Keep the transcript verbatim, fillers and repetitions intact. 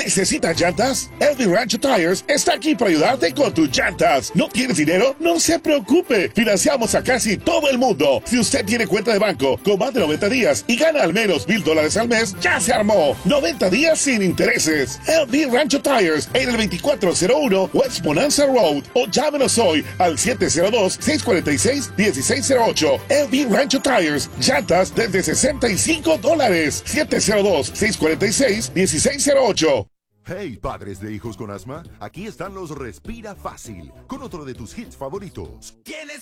¿Necesitas llantas? L V Rancho Tires está aquí para ayudarte con tus llantas. ¿No tienes dinero? No se preocupe. Financiamos a casi todo el mundo. Si usted tiene cuenta de banco con más de noventa días y gana al menos mil dólares al mes, ya se armó. noventa días sin intereses. L V Rancho Tires en el veinticuatro cero uno West Bonanza Road o llámenos hoy al siete cero dos, seis cuatro seis, uno seis cero ocho. L V Rancho Tires, llantas desde sesenta y cinco dólares. siete cero dos, seis cuatro seis, uno seis cero ocho. Hey, padres de hijos con asma, aquí están los Respira Fácil, con otro de tus hits favoritos. ¿Tienes